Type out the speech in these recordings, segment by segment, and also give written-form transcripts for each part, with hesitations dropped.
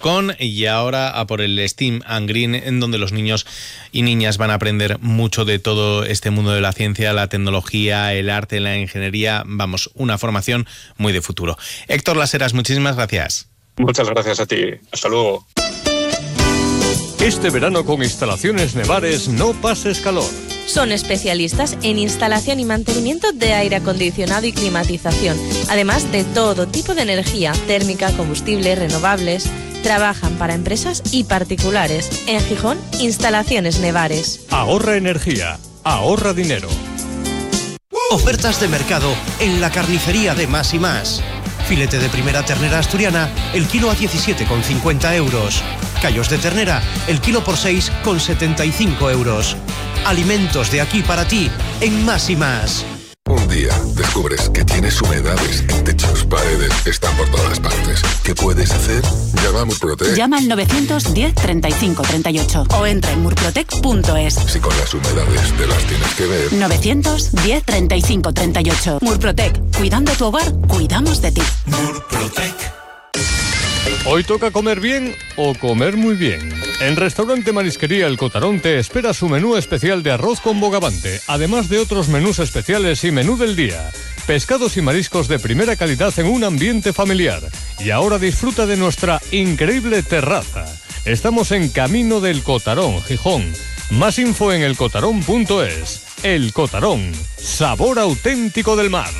Alcorcón, y ahora a por el STEAM and Green, en donde los niños y niñas van a aprender mucho de todo este mundo de la ciencia, la tecnología, el arte, la ingeniería. Vamos, una formación muy de futuro. Héctor Las Heras, muchísimas gracias. Muchas gracias a ti. Hasta luego. Este verano con Instalaciones Nevares no pases calor. Son especialistas en instalación y mantenimiento de aire acondicionado y climatización, además de todo tipo de energía, térmica, combustible, renovables. Trabajan para empresas y particulares. En Gijón, Instalaciones Nevares. Ahorra energía, ahorra dinero. Ofertas de mercado en la carnicería de Más y Más. Filete de primera ternera asturiana, el kilo a 17,50 euros. Callos de ternera, el kilo por 6,75 euros. Alimentos de aquí para ti, en Más y Más. Un día descubres que tienes humedades en techos, paredes, están por todas partes. ¿Qué puedes hacer? Llama a Murprotec. Llama al 910 35 38 o entra en murprotec.es. Si con las humedades te las tienes que ver. 910 35 38. Murprotec. Cuidando tu hogar, cuidamos de ti. Murprotec. Hoy toca comer bien o comer muy bien. En Restaurante Marisquería El Cotarón te espera su menú especial de arroz con bogavante, además de otros menús especiales y menú del día. Pescados y mariscos de primera calidad en un ambiente familiar. Y ahora disfruta de nuestra increíble terraza. Estamos en Camino del Cotarón, Gijón. Más info en elcotarón.es. El Cotarón, sabor auténtico del mar.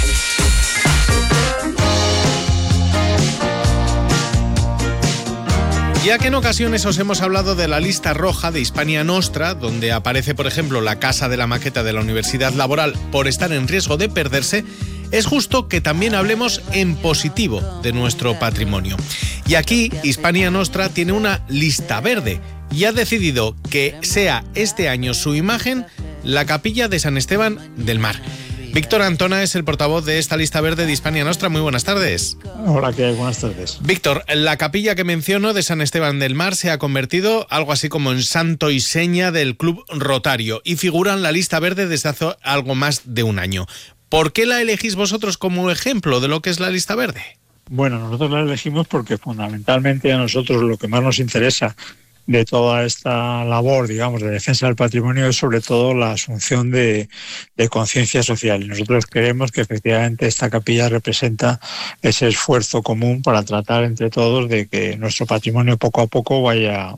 Ya que en ocasiones os hemos hablado de la lista roja de Hispania Nostra, donde aparece, por ejemplo, la Casa de la Maqueta de la Universidad Laboral por estar en riesgo de perderse, es justo que también hablemos en positivo de nuestro patrimonio. Y aquí Hispania Nostra tiene una lista verde y ha decidido que sea este año su imagen la Capilla de San Esteban del Mar. Víctor Antona es el portavoz de esta lista verde de Hispania Nostra. Muy buenas tardes. Hola, ¿qué hay? Buenas tardes. Víctor, la capilla que menciono de San Esteban del Mar se ha convertido algo así como en santo y seña del Club Rotario y figura en la lista verde desde hace algo más de un año. ¿Por qué la elegís vosotros como ejemplo de lo que es la lista verde? Bueno, nosotros la elegimos porque fundamentalmente a nosotros lo que más nos interesa de toda esta labor, digamos, de defensa del patrimonio es sobre todo la asunción de conciencia social. Y nosotros creemos que efectivamente esta capilla representa ese esfuerzo común para tratar entre todos de que nuestro patrimonio poco a poco vaya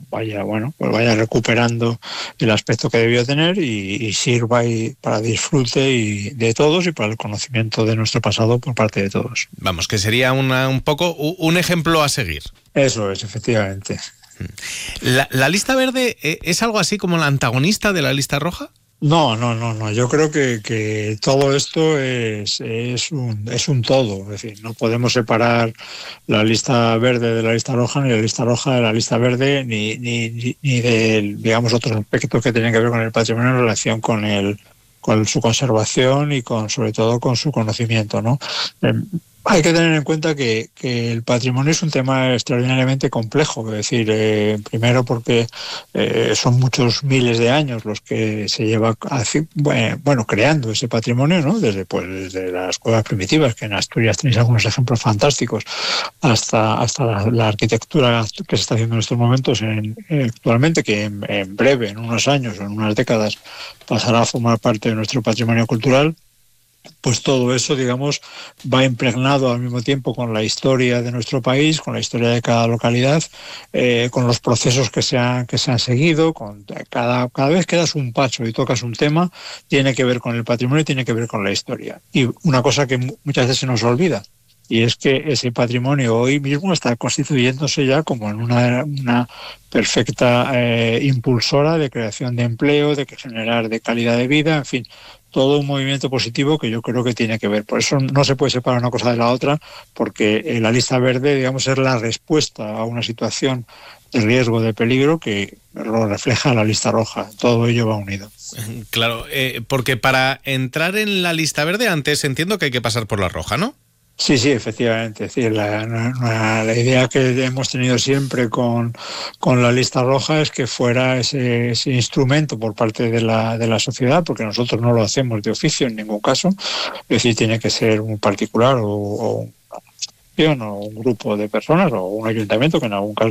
recuperando el aspecto que debió tener y sirva para disfrute de todos y para el conocimiento de nuestro pasado por parte de todos. Vamos, que sería un poco un ejemplo a seguir. Eso es, efectivamente. ¿La lista verde es algo así como la antagonista de la lista roja? No. Yo creo que todo esto es un todo. Es decir, no podemos separar la lista verde de la lista roja, ni la lista roja de la lista verde, ni de, digamos, otros aspectos que tienen que ver con el patrimonio en relación con su conservación y sobre todo con su conocimiento, ¿no? Hay que tener en cuenta que el patrimonio es un tema extraordinariamente complejo, es decir, primero porque son muchos miles de años los que se lleva creando ese patrimonio, ¿no? Desde las cuevas primitivas, que en Asturias tenéis algunos ejemplos fantásticos, hasta la arquitectura que se está haciendo en estos momentos actualmente, que en breve, en unos años o en unas décadas, pasará a formar parte de nuestro patrimonio cultural. Pues todo eso, digamos, va impregnado al mismo tiempo con la historia de nuestro país, con la historia de cada localidad, con los procesos que se han seguido, con cada vez que das un paso y tocas un tema, tiene que ver con el patrimonio y tiene que ver con la historia. Y una cosa que muchas veces se nos olvida, y es que ese patrimonio hoy mismo está constituyéndose ya como en una perfecta impulsora de creación de empleo, de generar de calidad de vida, en fin, todo un movimiento positivo que yo creo que tiene que ver. Por eso no se puede separar una cosa de la otra, porque la lista verde, digamos, es la respuesta a una situación de riesgo, de peligro, que lo refleja la lista roja. Todo ello va unido. Claro, porque para entrar en la lista verde antes entiendo que hay que pasar por la roja, ¿no? Sí, efectivamente. Es decir, la idea que hemos tenido siempre con la lista roja es que fuera ese instrumento por parte de la sociedad, porque nosotros no lo hacemos de oficio en ningún caso. Es decir, tiene que ser un particular o una asociación o un grupo de personas o un ayuntamiento, que en algún caso